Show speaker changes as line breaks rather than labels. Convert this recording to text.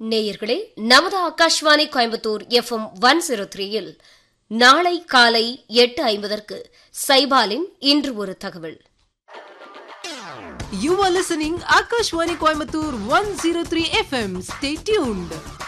நேயர்களே, நமது ஆகாஷ்வாணி கோயம்புத்தூர் FM 103 நாளை காலை 8:50 சைபாலின் இன்று ஒரு தகவல்.
You are listening Akashwani Coimbatore 103 FM. Stay tuned.